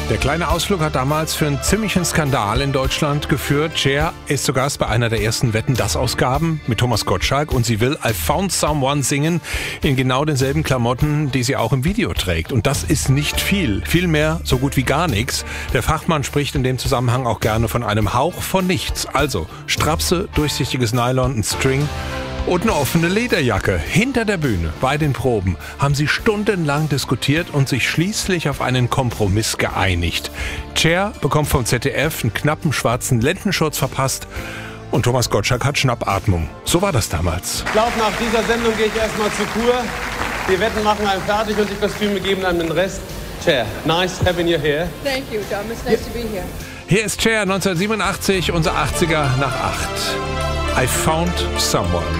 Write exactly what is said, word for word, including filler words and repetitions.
Der kleine Ausflug hat damals für einen ziemlichen Skandal in Deutschland geführt. Cher ist zu Gast bei einer der ersten Wetten, das Ausgaben mit Thomas Gottschalk und sie will I Found Someone singen in genau denselben Klamotten, die sie auch im Video trägt. Und das ist nicht viel, vielmehr so gut wie gar nichts. Der Fachmann spricht in dem Zusammenhang auch gerne von einem Hauch von nichts. Also Strapse, durchsichtiges Nylon, ein String und eine offene Lederjacke. Hinter der Bühne, bei den Proben, haben sie stundenlang diskutiert und sich schließlich auf einen Kompromiss geeinigt. Cher bekommt vom Z D F einen knappen schwarzen Lendenschurz verpasst und Thomas Gottschalk hat Schnappatmung. So war das damals. Ich glaube, nach dieser Sendung gehe ich erstmal zur Kur. Die Wetten machen einen fertig und die Kostüme geben einem den Rest. Cher, nice having you here. Thank you, Tom. It's nice to be here. Hier ist Cher neunzehnhundertsiebenundachtzig, unser achtziger nach acht. I Found Someone.